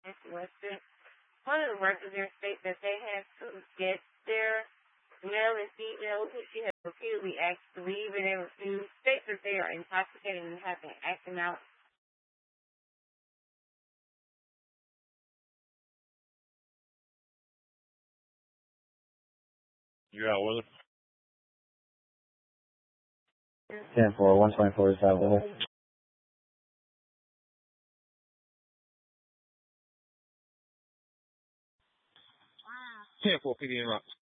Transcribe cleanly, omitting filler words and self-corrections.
Western. One of the workers there state that they had to get their male and female who she has repeatedly asked to leave and they refuse. State that they are intoxicated and have been acting out. You're out with it? 10-4, 124 is out with it. 10-4, PD and Rocks.